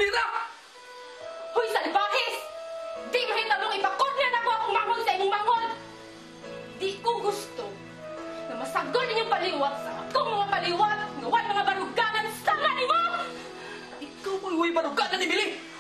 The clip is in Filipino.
lira! Hoy, salbahis! Di mahitabong ipakordya na ko akong manghod sa imong manghod! Di ko gusto na masagol ninyong paliwat sa akong mga paliwat nga way mga baruganan sa nga nimo! Ikaw mo'y way baruganan ni Mili!